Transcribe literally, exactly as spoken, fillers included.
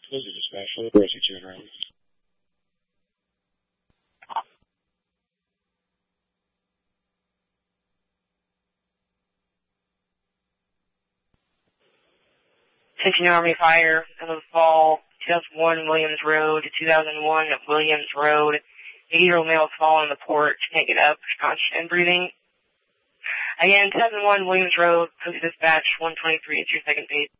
This is dispatch. Where is it generated? Attention Army Fire, Ellen Fall, two thousand one Williams Road, two thousand one Williams Road. eighty-year-old male has fallen on the porch, can't get up, conscious and breathing. Again, two thousand one Williams Road, Postal Dispatch, one twenty-three, it's your second base.